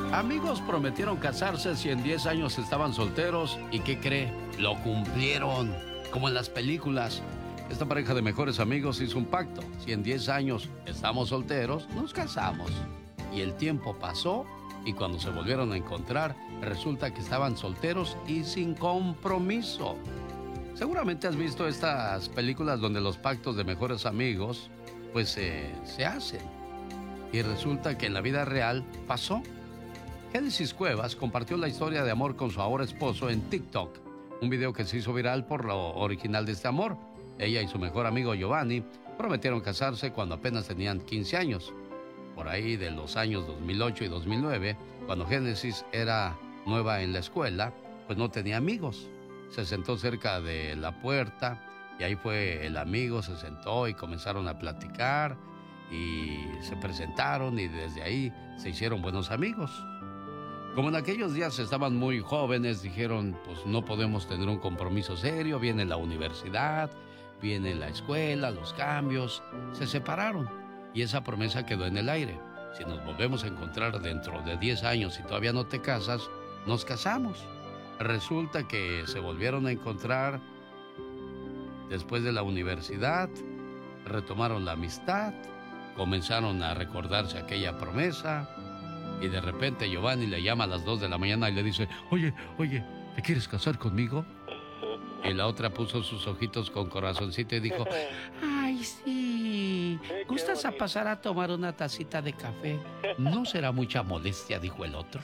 Amigos prometieron casarse si en 10 años estaban solteros. ¿Y qué cree? Lo cumplieron. Como en las películas. Esta pareja de mejores amigos hizo un pacto. Si en 10 años estamos solteros, nos casamos. Y el tiempo pasó y cuando se volvieron a encontrar, resulta que estaban solteros y sin compromiso. Seguramente has visto estas películas donde los pactos de mejores amigos, pues se hacen. Y resulta que en la vida real pasó. Génesis Cuevas compartió la historia de amor con su ahora esposo en TikTok. Un video que se hizo viral por lo original de este amor. Ella y su mejor amigo Giovanni prometieron casarse cuando apenas tenían 15 años. Por ahí de los años 2008 y 2009, cuando Génesis era nueva en la escuela, pues no tenía amigos. Se sentó cerca de la puerta y ahí fue el amigo, se sentó y comenzaron a platicar y se presentaron y desde ahí se hicieron buenos amigos. Como en aquellos días estaban muy jóvenes, dijeron, pues no podemos tener un compromiso serio, viene la universidad, viene la escuela, los cambios, se separaron y esa promesa quedó en el aire. Si nos volvemos a encontrar dentro de 10 años y todavía no te casas, nos casamos. Resulta que se volvieron a encontrar después de la universidad, retomaron la amistad, comenzaron a recordarse aquella promesa y de repente Giovanni le llama a las 2 de la mañana y le dice, oye, ¿te quieres casar conmigo? Y la otra puso sus ojitos con corazoncito y dijo, ay, sí, ¿gustas a pasar a tomar una tacita de café? No será mucha molestia, dijo el otro.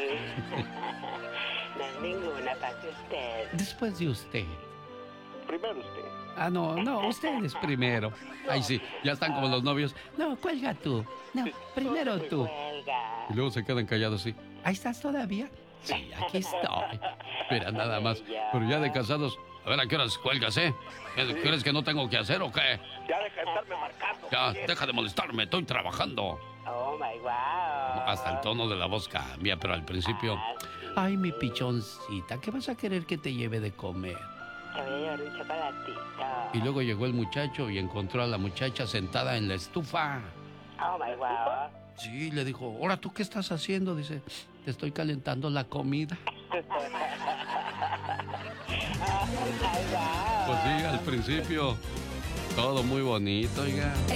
No es ninguna, pase usted. Después de usted. Primero usted. Ah, no, ustedes primero. Ay, sí, ya están como los novios. No, cuelga tú. No, primero tú. Y luego se quedan callados así. ¿Ahí estás todavía? Sí, aquí estoy. Mira, nada más. Pero ya de casados, a ver, ¿a qué horas cuelgas, eh? ¿Crees que no tengo que hacer o qué? Ya deja de estarme marcando. Ya, deja de molestarme, estoy trabajando. Oh, my wow. Hasta el tono de la voz cambia, pero al principio... Ay, mi pichoncita, ¿qué vas a querer que te lleve de comer? Te voy a llevar un chocolatito. Y luego llegó el muchacho y encontró a la muchacha sentada en la estufa. Oh, my wow. Sí, le dijo, ahora, ¿tú qué estás haciendo? Dice, te estoy calentando la comida. Pues sí, al principio, todo muy bonito, oiga.